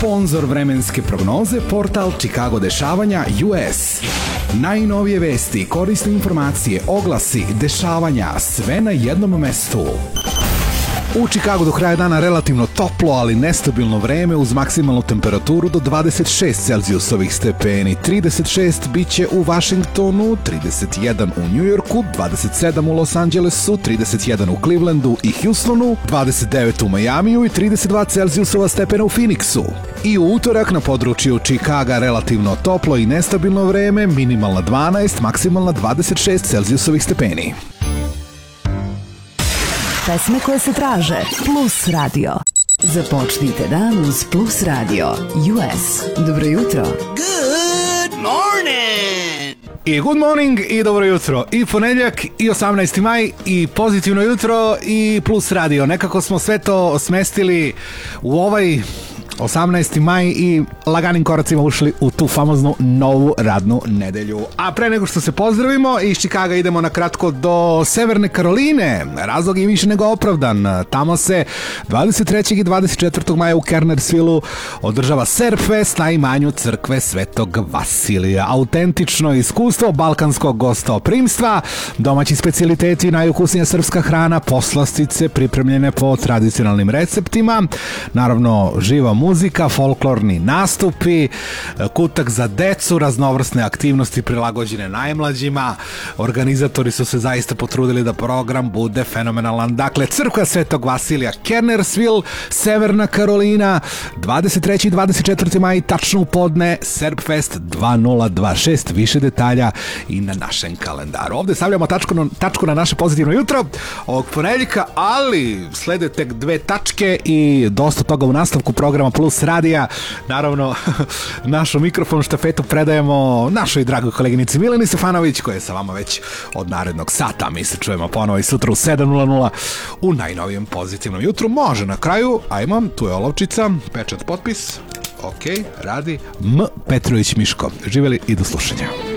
Sponzor vremenske prognoze, portal Chicago dešavanja US. Najnovije vesti, korisne informacije, oglasi, dešavanja, sve na jednom mestu. U Chicagu do kraja dana relativno toplo, ali nestabilno vreme uz maksimalnu temperaturu do 26 Celzijusovih stepeni. 36 biće u Washingtonu, 31 u New Yorku, 27 u Los Angelesu, 31 u Clevelandu i Houstonu, 29 u Majamiju i 32 Celzijusova stepena u Phoenixu. I u utorak na području Chicaga relativno toplo i nestabilno vreme, minimalna 12, maksimalna 26 Celzijusovih stepeni. Pesme koje se traže. Plus Radio. Započnite dan uz Plus Radio. US. Dobro jutro. Good morning! I good morning i dobro jutro. I ponedjeljak i 18. maj i pozitivno jutro i Plus Radio. Nekako smo sve to smestili u ovaj 18. maj i laganim koracima ušli u tu famoznu novu radnu nedelju. A pre nego što se pozdravimo, iz Chicaga idemo na kratko do Severne Karoline. Razlog je više nego opravdan. Tamo se 23. i 24. maja u Kernersvilu održava Serbfest na imanju crkve Svetog Vasilija. Autentično iskustvo balkanskog gostoprimstva, domaći specijaliteti, najukusnija srpska hrana, poslastice pripremljene po tradicionalnim receptima, naravno živa muzika, folklorni nastupi, kutak za decu, raznovrsne aktivnosti prilagođene najmlađima. Organizatori su se zaista potrudili da program bude fenomenalan. Dakle, crkva Svetog Vasilija, Kernersville, Severna Karolina, 23. i 24. maj, tačno u podne, Serbfest 2026. Više detalja i na našem kalendaru. Ovde stavljamo tačku na naše pozitivno jutro ovog ponedjeljka, ali slede tek dve tačke i dosta toga u nastavku programa Plus Radija. Naravno, našu mikrofon štafetu predajemo našoj dragoj koleginici Mileni Stefanović, koja je sa vama već od narednog sata. Mi se čujemo ponovo i sutra u 7:00 u najnovijem pozitivnom jutru. Može na kraju, a imam, tu je olovčica, pečat, potpis. Ok, radi M. Petrović Miško. Živeli i do slušanja.